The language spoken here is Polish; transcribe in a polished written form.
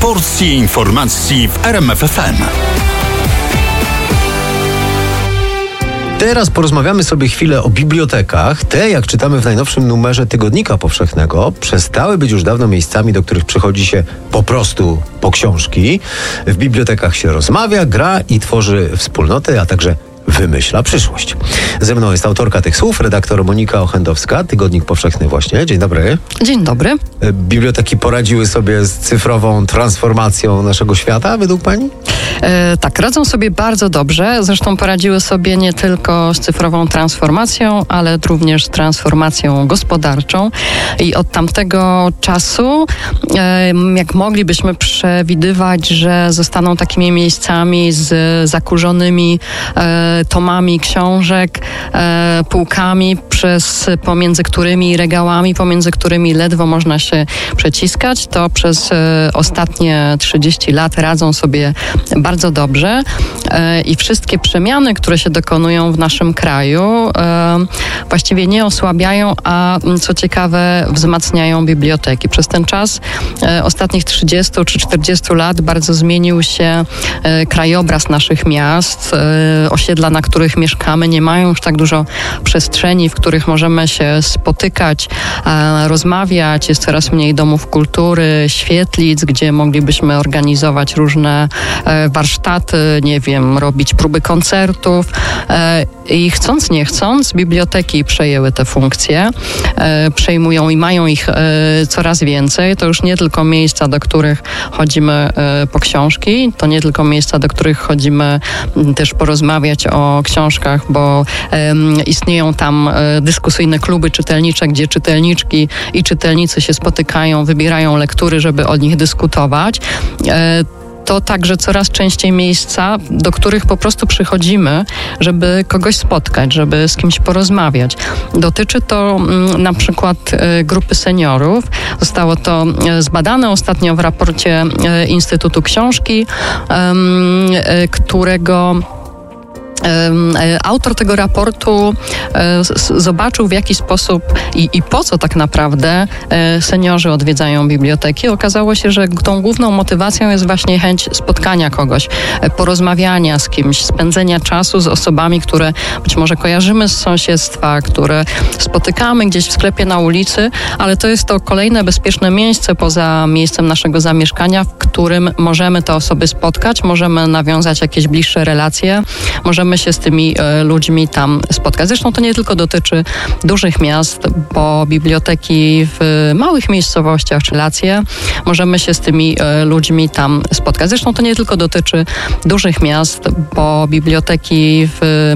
porcję informacji w RMF FM. Teraz porozmawiamy sobie chwilę o bibliotekach. Te, jak czytamy w najnowszym numerze Tygodnika Powszechnego, przestały być już dawno miejscami, do których przychodzi się po prostu po książki. W bibliotekach się rozmawia, gra i tworzy wspólnoty, a także wymyśla przyszłość. Ze mną jest autorka tych słów, redaktor Monika Ochendowska, Tygodnik Powszechny właśnie. Dzień dobry. Dzień dobry. Biblioteki poradziły sobie z cyfrową transformacją naszego świata, według pani? Tak, radzą sobie bardzo dobrze. Zresztą poradziły sobie nie tylko z cyfrową transformacją, ale również z transformacją gospodarczą. I od tamtego czasu, jak moglibyśmy przewidywać, że zostaną takimi miejscami z zakurzonymi tomami książek, półkami, pomiędzy którymi regałami, pomiędzy którymi ledwo można się przeciskać, to przez ostatnie 30 lat radzą sobie bardzo dobrze i wszystkie przemiany, które się dokonują w naszym kraju, właściwie nie osłabiają, a co ciekawe wzmacniają biblioteki. Przez ten czas ostatnich 30 czy 40 lat bardzo zmienił się krajobraz naszych miast. Osiedla, na których mieszkamy, nie mają już tak dużo przestrzeni, w których możemy się spotykać, rozmawiać. Jest coraz mniej domów kultury, świetlic, gdzie moglibyśmy organizować różne warsztaty, nie wiem, robić próby koncertów i chcąc, nie chcąc, biblioteki przejęły te funkcje, przejmują i mają ich coraz więcej. To już nie tylko miejsca, do których chodzimy po książki, to nie tylko miejsca, do których chodzimy też porozmawiać o książkach, bo istnieją tam dyskusyjne kluby czytelnicze, gdzie czytelniczki i czytelnicy się spotykają, wybierają lektury, żeby o nich dyskutować. To także coraz częściej miejsca, do których po prostu przychodzimy, żeby kogoś spotkać, żeby z kimś porozmawiać. Dotyczy to na przykład grupy seniorów. Zostało to zbadane ostatnio w raporcie Instytutu Książki, którego autor tego raportu zobaczył, w jaki sposób i po co tak naprawdę seniorzy odwiedzają biblioteki. Okazało się, że tą główną motywacją jest właśnie chęć spotkania kogoś, porozmawiania z kimś, spędzenia czasu z osobami, które być może kojarzymy z sąsiedztwa, które spotykamy gdzieś w sklepie, na ulicy, ale to jest to kolejne bezpieczne miejsce poza miejscem naszego zamieszkania, w którym możemy te osoby spotkać, możemy nawiązać jakieś bliższe relacje, możemy się z tymi ludźmi tam spotkać. Zresztą to nie tylko dotyczy dużych miast, bo biblioteki w małych miejscowościach czy relacje, możemy się z tymi ludźmi tam spotkać. Zresztą to nie tylko dotyczy dużych miast, bo biblioteki w